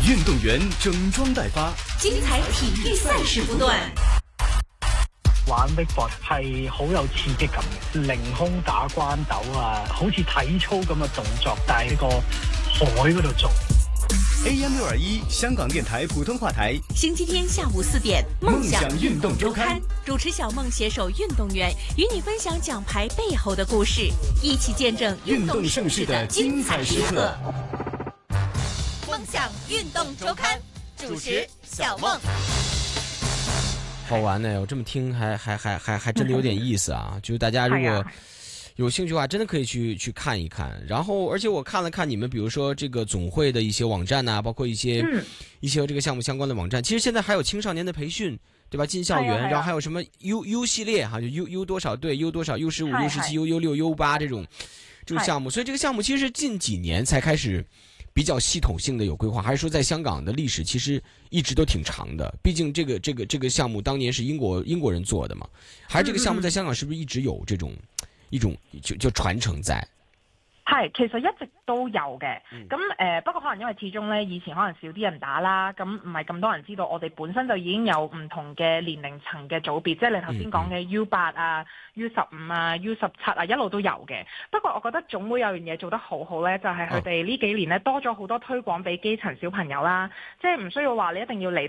运动員整裝待發， 精彩體育賽事不斷。 玩 wakeboard 係好有刺激感嘅，凌空打關斗啊，好似體操咁嘅動作，但係喺個海嗰度做。 AM621香港電台普通話台， 星期天下午4點，夢想運動週刊，主持小夢攜手運動員，與你分享獎牌背後的故事，一起見證運動盛世的精彩時刻。夢想運動週刊，主持小夢。 好玩呢，我這麼聽還真的有點意思啊！就是大家如果有興趣的話，真的可以去看一看。然後，而且我看了看你們，比如說這個總會的一些網站啊，包括一些和這個項目相關的網站。其實現在還有青少年的培訓，對吧？進校園，然後還有什麼 U 系列哈，就 U 多少隊 U 多少 U15 U17 U16 U8這種項目。所以這個項目其實是近幾年才開始比較系統性的有規劃，還是說在香港的歷史其實一直都挺長的？畢竟這個項目當年是英國人做的嘛，還是這個項目在香港是不是一直有這種一種就傳承在？ 係，其實一直都有嘅。咁不過可能因為始終咧，以前可能少啲人打啦，咁唔係咁多人知道。我哋本身就已經有唔同嘅年齡層嘅組別，即係你頭先講嘅 U8 啊、U15 啊、U17 啊，一路都有嘅。不過我覺得總會有樣嘢做得好好咧，就係佢哋呢幾年咧多咗好多推廣俾基層小朋友啦，即係唔需要話你一定要嚟